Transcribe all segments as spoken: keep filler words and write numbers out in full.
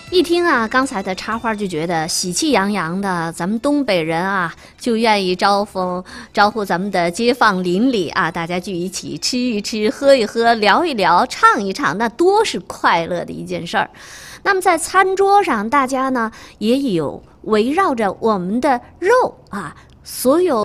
一听啊，刚才的插花就觉得喜气洋洋的，咱们东北人啊就愿意招风招呼咱们的街坊邻里啊，大家聚一起吃一吃，喝一喝，聊一聊，唱一唱，那多是快乐的一件事儿。那么在餐桌上，大家呢也有围绕着我们的肉啊，所有。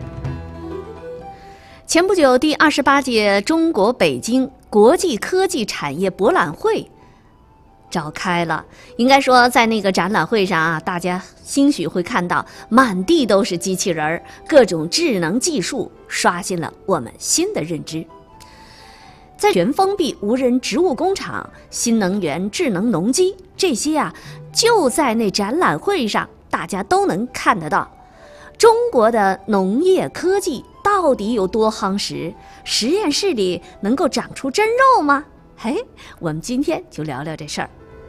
前不久，第二十八届中国北京国际科技产业博览会召开了。应该说，在那个展览会上啊，大家兴许会看到满地都是机器人儿，各种智能技术刷新了我们新的认知。在全封闭无人植物工厂、新能源智能农机这些啊，就在那展览会上大家都能看得到。中国的农业科技到底有多夯实？实验室里能够长出真肉吗？嘿，我们今天就聊聊这事儿。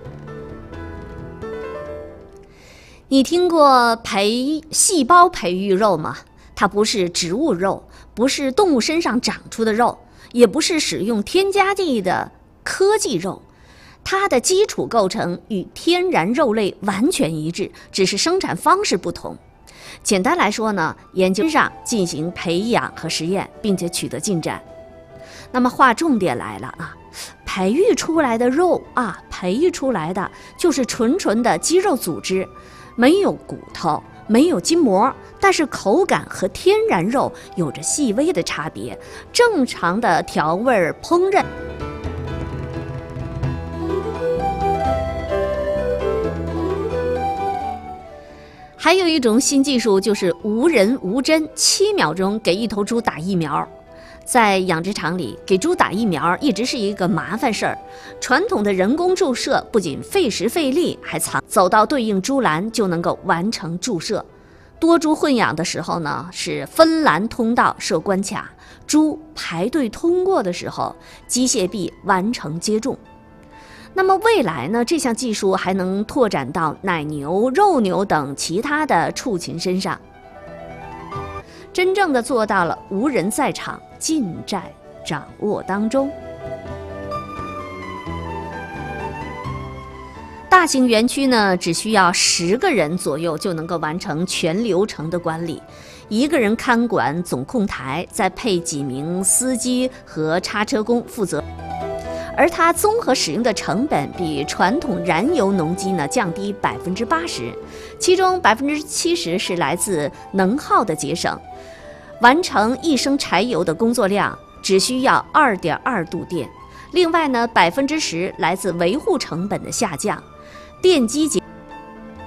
你听过培细胞培育肉吗？它不是植物肉，不是动物身上长出的肉，也不是使用添加剂的科技肉，它的基础构成与天然肉类完全一致，只是生产方式不同。简单来说呢，研究上进行培养和实验，并且取得进展。那么划重点来了啊，培育出来的肉啊，培育出来的就是纯纯的肌肉组织，没有骨头，没有筋膜，但是口感和天然肉有着细微的差别。正常的调味烹饪。还有一种新技术就是无人无针，七秒钟给一头猪打疫苗。在养殖场里给猪打疫苗一直是一个麻烦事儿，传统的人工注射不仅费时费力，还藏走到对应猪栏就能够完成注射。多猪混养的时候呢，是分栏通道设关卡，猪排队通过的时候，机械臂完成接种。那么未来呢，这项技术还能拓展到奶牛、肉牛等其他的畜禽身上，真正的做到了无人在场，尽在掌握当中。大型园区呢，只需要十个人左右就能够完成全流程的管理，一个人看管总控台，再配几名司机和叉车工负责。而它综合使用的成本比传统燃油农机呢降低百分之八十，其中百分之七十是来自能耗的节省。完成一升柴油的工作量只需要二点二度电。另外呢，百分之十来自维护成本的下降，电机节。